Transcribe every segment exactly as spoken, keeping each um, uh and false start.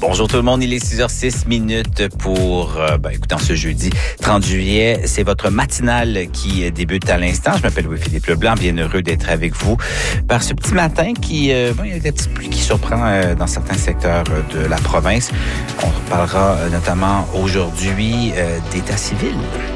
Bonjour tout le monde, il est six heures six minutes pour, euh, ben, écoutez, en ce jeudi trente juillet, c'est votre matinale qui débute à l'instant. Je m'appelle Louis-Philippe Leblanc, bien heureux d'être avec vous par ce petit matin qui, euh, bon, il y a des petites pluies qui surprend euh, dans certains secteurs de la province. On parlera euh, notamment aujourd'hui euh, d'état civil.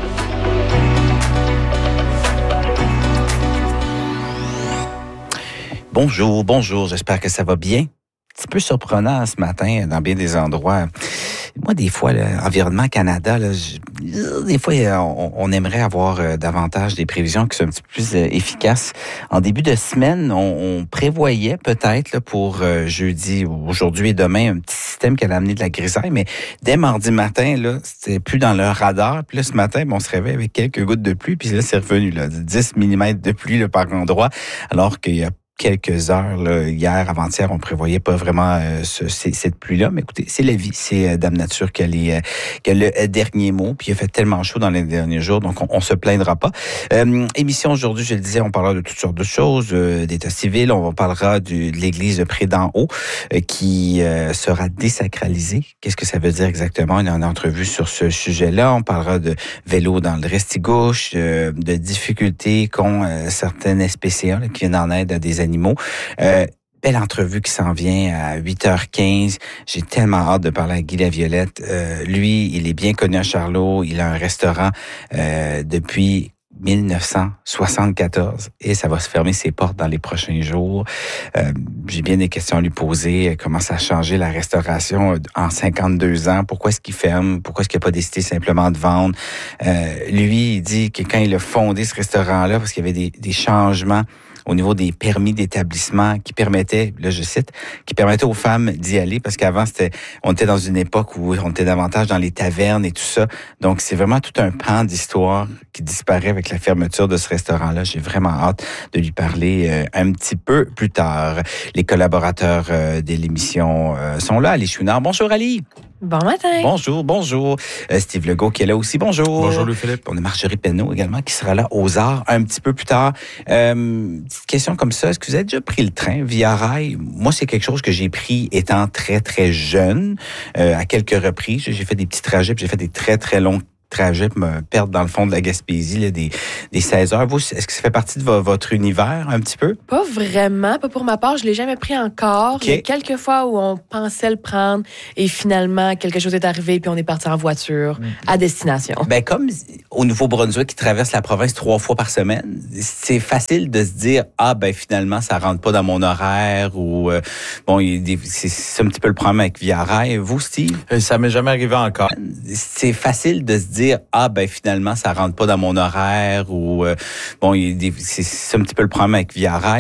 Bonjour, bonjour, j'espère que ça va bien. Un petit peu surprenant ce matin dans bien des endroits. Moi, des fois, l'Environnement Canada, là, je, des fois, on, on aimerait avoir euh, davantage des prévisions qui sont un petit peu plus euh, efficaces. En début de semaine, on, on prévoyait peut-être là, pour euh, jeudi, aujourd'hui et demain, un petit système qui allait amener de la grisaille, mais dès mardi matin, là, c'était plus dans leur radar. Puis là, ce matin, bon, on se réveille avec quelques gouttes de pluie, puis là, c'est revenu, là, dix millimètres de pluie là, par endroit, alors qu'il y a quelques heures, là, hier, avant-hier, on prévoyait pas vraiment euh, ce, cette pluie-là. Mais écoutez, c'est la vie. C'est euh, Dame Nature qui a, les, euh, qui a le euh, dernier mot. Puis il a fait tellement chaud dans les derniers jours, donc on, on se plaindra pas. Euh, émission aujourd'hui, je le disais, on parlera de toutes sortes de choses, euh, d'état civil. On parlera du, de l'église de Pré-d'en-Haut euh, qui euh, sera désacralisée. Qu'est-ce que ça veut dire exactement? Il y a une entrevue sur ce sujet-là. On parlera de vélo dans le Restigouche, euh, de difficultés qu'ont euh, certaines S P C A là, qui viennent en aide à des animaux. Euh, belle entrevue qui s'en vient à huit heures quinze. J'ai tellement hâte de parler à Guy Laviolette. Euh, lui, il est bien connu à Charlot. Il a un restaurant euh, depuis mille neuf cent soixante-quatorze et ça va se fermer ses portes dans les prochains jours. Euh, j'ai bien des questions à lui poser. Comment ça a changé la restauration en cinquante-deux ans? Pourquoi est-ce qu'il ferme? Pourquoi est-ce qu'il n'a pas décidé simplement de vendre? Euh, lui, il dit que quand il a fondé ce restaurant-là, parce qu'il y avait des, des changements au niveau des permis d'établissement qui permettaient, là je cite, qui permettaient aux femmes d'y aller parce qu'avant c'était, on était dans une époque où on était davantage dans les tavernes et tout ça. Donc c'est vraiment tout un pan d'histoire qui disparaît avec la fermeture de ce restaurant-là. J'ai vraiment hâte de lui parler euh, un petit peu plus tard. Les collaborateurs euh, de l'émission euh, sont là. Ali Chouinard. Bonjour Ali. Bon matin. Bonjour, bonjour. Euh, Steve Legault qui est là aussi. Bonjour. Bonjour Louis-Philippe. On a Marjorie Penneau également qui sera là aux arts un petit peu plus tard. Euh, petite question comme ça. Est-ce que vous avez déjà pris le train via rail? Moi, c'est quelque chose que j'ai pris étant très, très jeune. Euh, à quelques reprises, j'ai fait des petits trajets, puis j'ai fait des très, très longs trajet pour me perdre dans le fond de la Gaspésie, là, des, des seize heures. Vous, est-ce que ça fait partie de vo- votre univers un petit peu? Pas vraiment, pas pour ma part. Je l'ai jamais pris encore. Okay. Il y a quelques fois où on pensait le prendre et finalement, quelque chose est arrivé puis on est parti en voiture mm-hmm. à destination. Ben comme au Nouveau-Brunswick qui traverse la province trois fois par semaine, c'est facile de se dire « Ah, ben finalement, ça rentre pas dans mon horaire » ou euh, bon, il y a des, c'est, c'est un petit peu le problème avec Via Rail. Vous, Steve? Ça m'est jamais arrivé encore. C'est facile de se dire dire ah ben finalement ça rentre pas dans mon horaire ou euh, bon il y a des, c'est, c'est un petit peu le problème avec Via Rail.